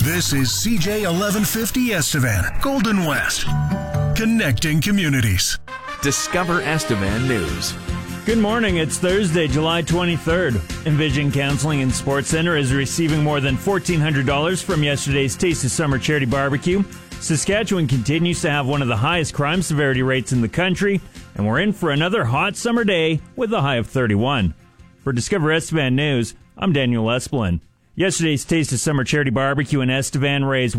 This is CJ 1150 Estevan, Golden West. Connecting communities. Discover Estevan News. Good morning. It's Thursday, July 23rd. Envision Counseling and Sports Center is receiving more than $1,400 from yesterday's Taste of Summer charity barbecue. Saskatchewan continues to have one of the highest crime severity rates in the country, and we're in for another hot summer day with a high of 31. For Discover Estevan News, I'm Daniel Esplin. Yesterday's Taste of Summer charity barbecue in Estevan raised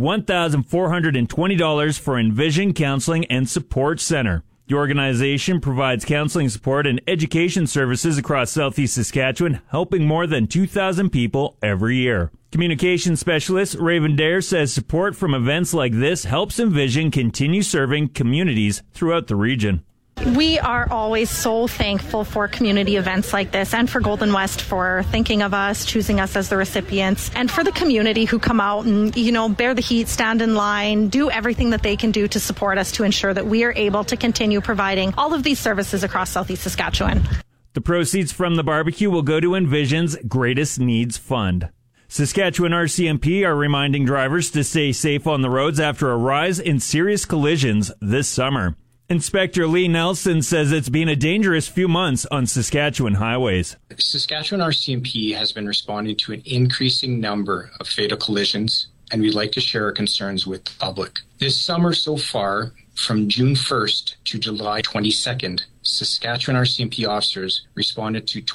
$1,420 for Envision Counseling and Support Center. The organization provides counseling support and education services across southeast Saskatchewan, helping more than 2,000 people every year. Communications specialist Raven Dare says support from events like this helps Envision continue serving communities throughout the region. We are always so thankful for community events like this and for Golden West for thinking of us, choosing us as the recipients, and for the community who come out and, bear the heat, stand in line, do everything that they can do to support us to ensure that we are able to continue providing all of these services across southeast Saskatchewan. The proceeds from the barbecue will go to Envision's Greatest Needs Fund. Saskatchewan RCMP are reminding drivers to stay safe on the roads after a rise in serious collisions this summer. Inspector Lee Nelson says it's been a dangerous few months on Saskatchewan highways. Saskatchewan RCMP has been responding to an increasing number of fatal collisions, and we'd like to share our concerns with the public. This summer so far, from June 1st to July 22nd, Saskatchewan RCMP officers responded to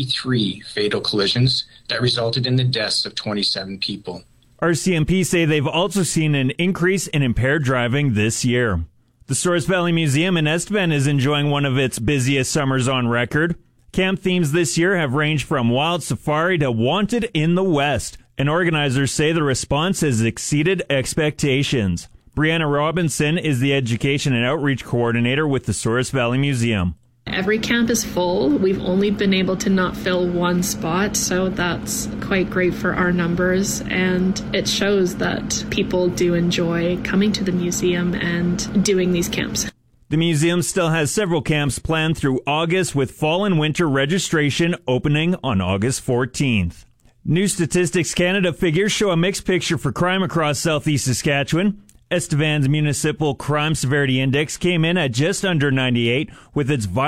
23 fatal collisions that resulted in the deaths of 27 people. RCMP say they've also seen an increase in impaired driving this year. The Souris Valley Museum in Estevan is enjoying one of its busiest summers on record. Camp themes this year have ranged from Wild Safari to Wanted in the West, and organizers say the response has exceeded expectations. Brianna Robinson is the Education and Outreach Coordinator with the Souris Valley Museum. Every camp is full. We've only been able to not fill one spot, so that's quite great for our numbers, and it shows that people do enjoy coming to the museum and doing these camps. The museum still has several camps planned through August, with fall and winter registration opening on August 14th. New Statistics Canada figures show a mixed picture for crime across southeast Saskatchewan. Estevan's Municipal Crime Severity Index came in at just under 98, with its